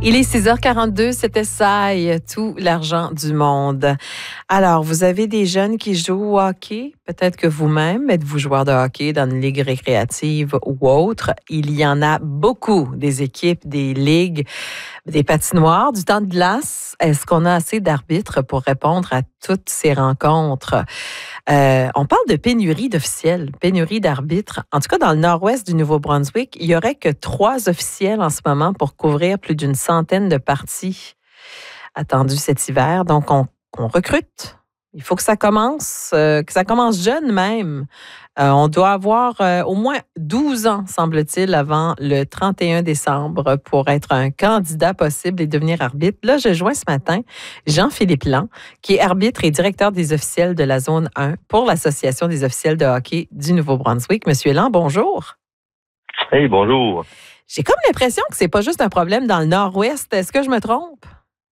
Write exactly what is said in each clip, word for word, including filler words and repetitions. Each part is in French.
Il est six heures quarante-deux, c'était ça et tout l'argent du monde. Alors, vous avez des jeunes qui jouent au hockey. Peut-être que vous-même êtes-vous joueur de hockey dans une ligue récréative ou autre. Il y en a beaucoup, des équipes, des ligues, des patinoires, du temps de glace. Est-ce qu'on a assez d'arbitres pour répondre à toutes ces rencontres? Euh, on parle de pénurie d'officiels, pénurie d'arbitres. En tout cas, dans le nord-ouest du Nouveau-Brunswick, il n'y aurait que trois officiels en ce moment pour couvrir plus d'une centaine de parties attendues cet hiver. Donc, on, on recrute. Il faut que ça commence, euh, que ça commence jeune même. Euh, on doit avoir euh, au moins douze ans, semble-t-il, avant le trente et un décembre pour être un candidat possible et devenir arbitre. Là, je joins ce matin Jean-Philippe Lang, qui est arbitre et directeur des officiels de la zone un pour l'Association des officiels de hockey du Nouveau-Brunswick. Monsieur Lang, bonjour. Hey, bonjour. J'ai comme l'impression que c'est pas juste un problème dans le nord-ouest. Est-ce que je me trompe?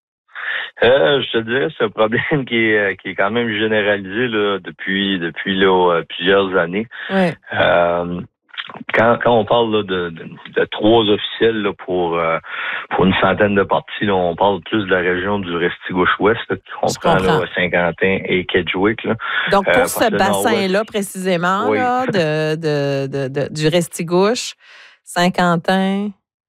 Euh, je te dirais c'est un problème qui est, qui est quand même généralisé là, depuis depuis là, plusieurs années. Ouais. Euh, quand, quand on parle là, de, de, de trois officiels là, pour, euh, pour une centaine de parties, là, on parle plus de la région du Restigouche-Ouest, là, qui comprend là, Saint-Quentin et Kedgewick. Là. Donc, pour euh, ce bassin-là, précisément, oui. là, de, de, de, de, du Restigouche, Saint-Quentin,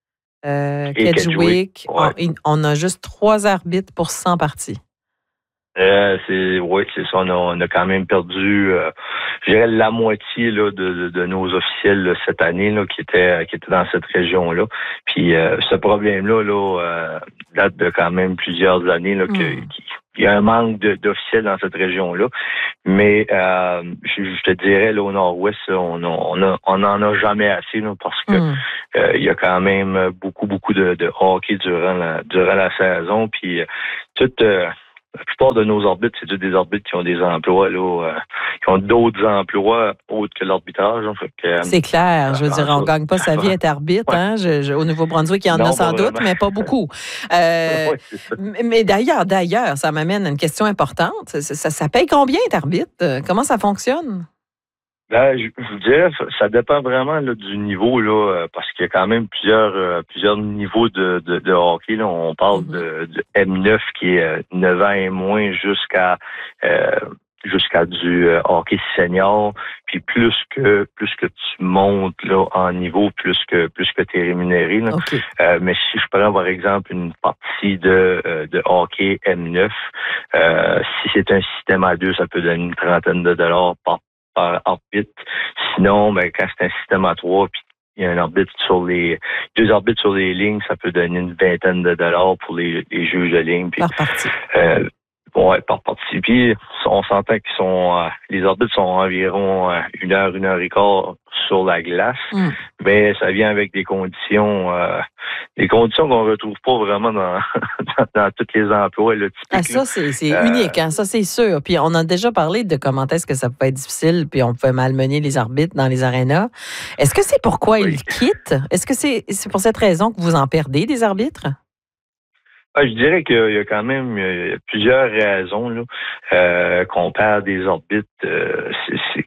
Euh, Kedgewick, ouais. on, on a juste trois arbitres pour cent parties. Euh, c'est oui, c'est ça. On a, on a quand même perdu, euh, je dirais la moitié là de, de, de nos officiels là, cette année là qui étaient qui étaient dans cette région-là. Puis euh, ce problème-là là euh, date de quand même plusieurs années là que mm. qui, il y a un manque de, d'officiels dans cette région-là. Mais euh, je, je te dirais, là, au nord-ouest, on on, a, on en a jamais assez là, parce que mm. euh, il y a quand même beaucoup, beaucoup de, de hockey durant la durant la saison. Puis euh, toute euh, la plupart de nos arbitres, c'est des arbitres qui ont des emplois, là, euh, qui ont d'autres emplois autres que l'arbitrage. Hein, fait que, euh, c'est clair. Je veux dire, on ne gagne pas sa vie à être arbitre. Ouais. Hein? Je, je, au Nouveau-Brunswick, il y en non, a sans doute, vraiment. Mais pas beaucoup. Euh, ouais, mais d'ailleurs, d'ailleurs, ça m'amène à une question importante. Ça, ça, ça paye combien être arbitre? Comment ça fonctionne? Ben, je, je vous dirais, ça dépend vraiment là, du niveau, là, parce qu'il y a quand même plusieurs euh, plusieurs niveaux de, de, de hockey. Là. On parle mm-hmm. de, de M neuf qui est euh, neuf ans et moins jusqu'à euh, jusqu'à du euh, hockey senior. Puis plus que plus que tu montes là en niveau, plus que plus que tu es rémunéré. Là. Okay. Euh, mais si je prends par exemple une partie de euh, de hockey M neuf, euh, si c'est un système à deux, ça peut donner une trentaine de dollars par par arbitre. Sinon, ben, quand c'est un système à trois, puis il y a un arbitre sur les deux arbitres sur les lignes, ça peut donner une vingtaine de dollars pour les, les juges de ligne. Puis, par partie. Euh, ouais, par partie. Puis on s'entend qu'ils sont euh, les arbitres sont environ euh, une heure, une heure et quart sur la glace, mm. mais ça vient avec des conditions euh, des conditions qu'on retrouve pas vraiment dans, dans, dans tous les emplois. Là, typiques, ah, ça, c'est, c'est euh, unique, hein? Ça, c'est sûr. Puis on a déjà parlé de comment est-ce que ça peut être difficile, puis on peut malmener les arbitres dans les arénas. Est-ce que c'est pourquoi oui. ils quittent? Est-ce que c'est, c'est pour cette raison que vous en perdez des arbitres? Ah, je dirais qu'il y a quand même il y a plusieurs raisons là, euh, qu'on perd des arbitres. Euh, c'est, c'est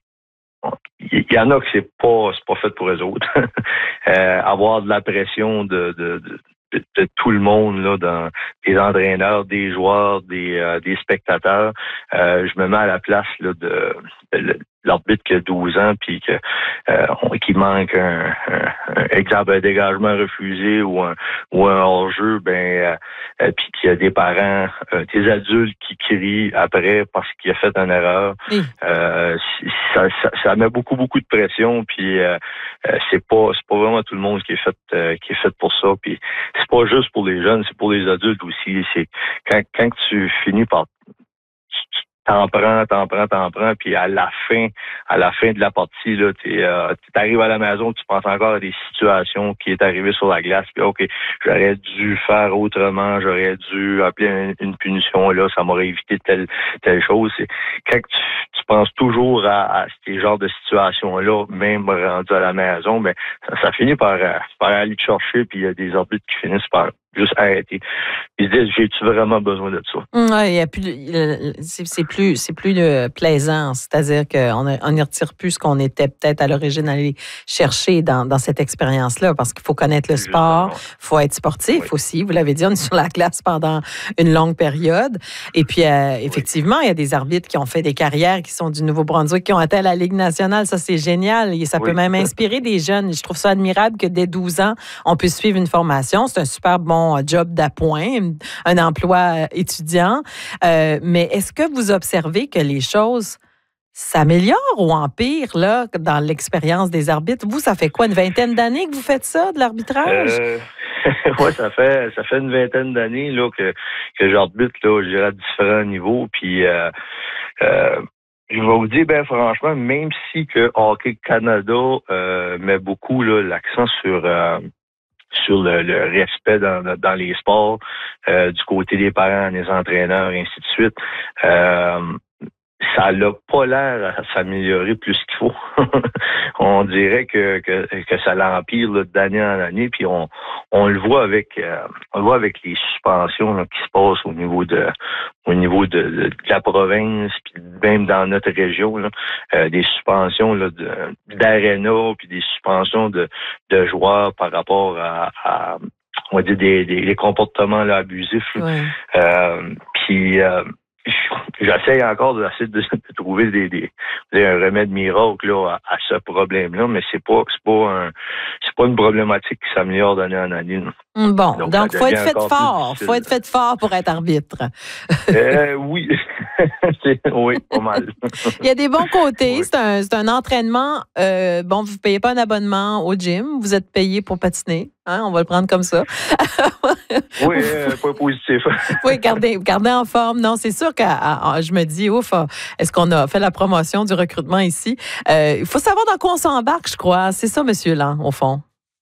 il y en a que c'est pas c'est pas fait pour eux autres. euh, avoir de la pression de, de, de, de, de tout le monde là, dans des entraîneurs, des joueurs, des, euh, des spectateurs. Euh, je me mets à la place là, de, de l'arbitre qui a douze ans puis que euh, qui manque un, un, un exemple un dégagement refusé ou un ou un hors-jeu, ben euh, puis qu'il y a des parents, euh, des adultes qui crient après parce qu'il a fait une erreur. Oui. Euh, ça, ça, ça met beaucoup beaucoup de pression puis euh, c'est pas c'est pas vraiment tout le monde qui est fait euh, qui est fait pour ça puis c'est pas juste pour les jeunes, c'est pour les adultes aussi. C'est quand quand tu finis par T'en prends, t'en prends, t'en prends, puis à la fin, à la fin de la partie, là, tu euh, arrives à la maison, tu penses encore à des situations qui est arrivées sur la glace, puis ok, j'aurais dû faire autrement, j'aurais dû appeler une, une punition là, ça m'aurait évité telle telle chose. C'est, quand tu, tu penses toujours à, à ces genres de situations-là, même rendu à la maison, ben ça, ça finit par, par aller te chercher, puis il y a des arbitres qui finissent par juste arrêter. Ils se disent, j'ai-tu vraiment besoin de ça? Ouais, il y a plus, c'est, c'est plus, c'est plus de plaisant. C'est-à-dire qu'on on n'y retire plus ce qu'on était peut-être à l'origine aller chercher dans, dans cette expérience-là, parce qu'il faut connaître le sport, il faut être sportif oui. aussi. Vous l'avez dit, on est sur la glace pendant une longue période. Et puis, euh, effectivement, il y a des arbitres qui ont fait des carrières, qui sont du Nouveau-Brunswick, qui ont atteint la Ligue nationale. Ça, c'est génial. Et ça oui. peut même inspirer des jeunes. Je trouve ça admirable que dès douze ans, on puisse suivre une formation. C'est un super bon job d'appoint, un emploi étudiant. Euh, mais est-ce que vous observez que les choses s'améliorent ou empirent là, dans l'expérience des arbitres? Vous, ça fait quoi, une vingtaine d'années que vous faites ça, de l'arbitrage? Euh, oui, ça fait ça fait une vingtaine d'années là, que, que j'arbitre, là, je dirais, à différents niveaux. Puis euh, euh, je vais vous dire, ben franchement, même si que Hockey Canada euh, met beaucoup là, l'accent sur euh, sur le, le respect dans, dans les sports, euh, du côté des parents, des entraîneurs, et ainsi de suite, euh, ça n'a pas l'air à s'améliorer plus qu'il faut. On dirait que, que, que ça l'empire là, d'année en année, puis on, on le voit avec euh, on le voit avec les suspensions là, qui se passent au niveau de au niveau de, de, de la province, puis même dans notre région, là, euh, des suspensions là, de, d'aréna, puis des suspensions de, de joueurs par rapport à, à on va dire des, des, des comportements là, abusifs. Ouais. Euh, puis euh, j'essaie encore d'essayer de, de trouver des, des, des un remède miracle là, à, à ce problème-là, mais c'est pas c'est pas un c'est pas une problématique qui s'améliore d'année en année. Non. Bon, donc, donc faut être fait fort, faut être fait fort pour être arbitre. euh, oui, oui, pas mal. Il y a des bons côtés. Oui. C'est un c'est un entraînement. Euh, bon, vous payez pas un abonnement au gym, vous êtes payé pour patiner. Hein, on va le prendre comme ça. Oui, euh, pas positif. Oui, gardez, gardez en forme. Non, c'est sûr que à, à, je me dis, ouf, est-ce qu'on a fait la promotion du recrutement ici? Euh, il faut savoir dans quoi on s'embarque, je crois. C'est ça, monsieur Land, au fond.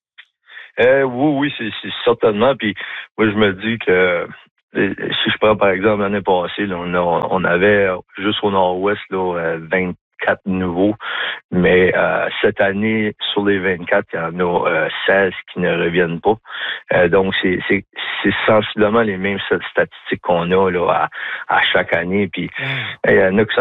Euh, oui, oui, c'est, c'est certainement. Puis moi, je me dis que si je prends par exemple l'année passée, là, on, a, on avait juste au nord-ouest là, vingt-quatre nouveaux, mais euh, cette année, sur les vingt-quatre, il y en a euh, seize qui ne reviennent pas. Euh, donc, c'est, c'est, c'est sensiblement les mêmes statistiques qu'on a là, à, à chaque année. Puis il y en a que ça